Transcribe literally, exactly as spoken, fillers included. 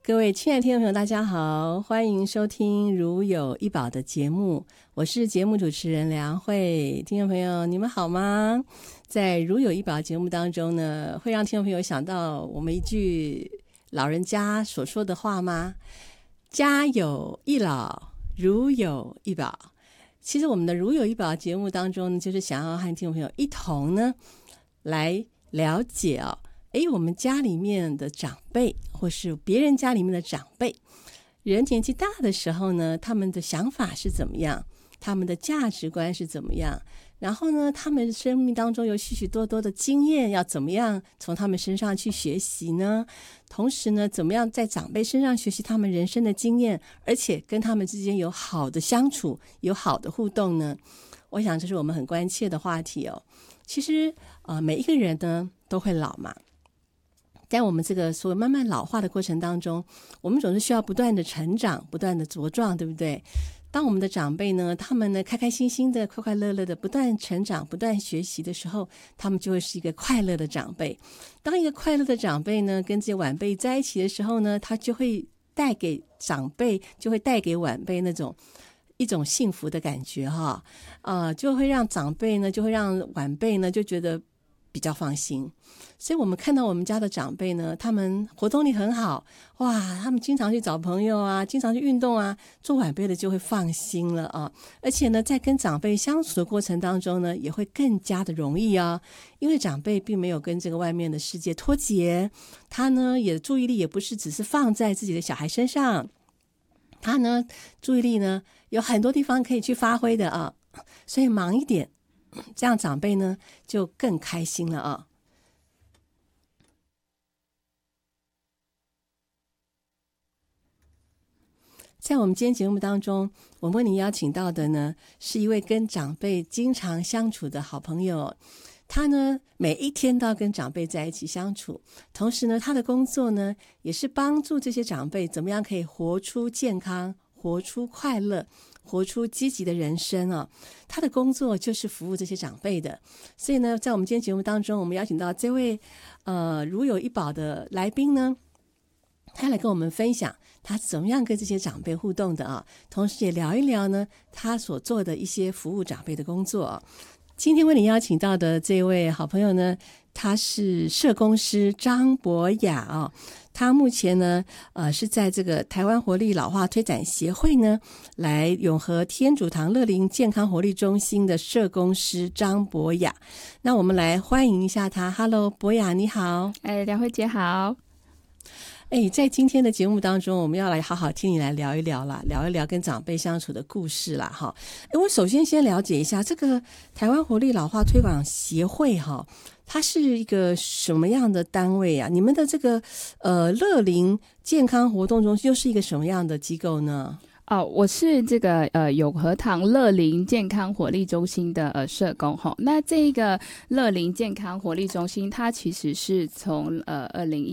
各位亲爱的听众朋友大家好，欢迎收听如有一宝的节目，我是节目主持人梁慧。听众朋友你们好吗？在如有一宝节目当中呢，会让听众朋友想到我们一句老人家所说的话吗？家有一老，如有一宝。其实我们的如有一宝节目当中呢，就是想要和听众朋友一同呢来了解哦，诶，我们家里面的长辈或是别人家里面的长辈，人年纪大的时候呢，他们的想法是怎么样，他们的价值观是怎么样，然后呢他们生命当中有许许多多的经验，要怎么样从他们身上去学习呢？同时呢，怎么样在长辈身上学习他们人生的经验，而且跟他们之间有好的相处，有好的互动呢？我想这是我们很关切的话题哦。其实呃，每一个人呢都会老嘛，在我们这个所谓慢慢老化的过程当中，我们总是需要不断的成长，不断的茁壮，对不对？当我们的长辈呢，他们呢开开心心的、快快乐乐的不断成长、不断学习的时候，他们就会是一个快乐的长辈。当一个快乐的长辈呢跟这些晚辈在一起的时候呢，他就会带给长辈，就会带给晚辈那种一种幸福的感觉哈，呃，就会让长辈呢，就会让晚辈呢就觉得比较放心。所以我们看到我们家的长辈呢，他们活动力很好，哇，他们经常去找朋友啊，经常去运动啊，做晚辈的就会放心了啊。而且呢，在跟长辈相处的过程当中呢，也会更加的容易啊，因为长辈并没有跟这个外面的世界脱节，他呢也注意力也不是只是放在自己的小孩身上，他呢注意力呢有很多地方可以去发挥的啊，所以忙一点，这样长辈呢就更开心了啊。在我们今天节目当中，我为您邀请到的呢，是一位跟长辈经常相处的好朋友。他呢，每一天都要跟长辈在一起相处，同时呢，他的工作呢，也是帮助这些长辈怎么样可以活出健康、活出快乐、活出积极的人生啊。他的工作就是服务这些长辈的。所以呢，在我们今天节目当中，我们邀请到这位呃如有一宝的来宾呢，他来跟我们分享他怎么样跟这些长辈互动的啊，同时也聊一聊呢他所做的一些服务长辈的工作啊。今天为你邀请到的这位好朋友呢，他是社工师张博雅啊，他目前呢呃是在这个台湾活力老化推展协会呢来永和天主堂乐龄健康活力中心的社工师张博雅。那我们来欢迎一下他。 Hello 博雅你好。 哎，梁慧姐好。 哎，在今天的节目当中，我们要来好好听你来聊一聊啦，聊一聊跟长辈相处的故事啦哈。哎，我首先先了解一下这个台湾活力老化推广协会哈，它是一个什么样的单位啊？你们的这个呃乐龄健康活动中心又是一个什么样的机构呢？ 哦，我是这个呃永和堂乐龄健康活力中心的呃社工哈。那这个乐龄健康活力中心，它其实是从呃二零一